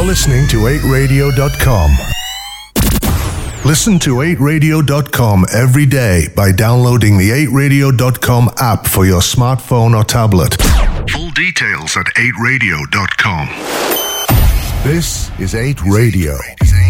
You're listening to 8radio.com. Listen to 8radio.com every day by downloading the 8radio.com app for your smartphone or tablet. Full details at 8radio.com. This is 8 Radio.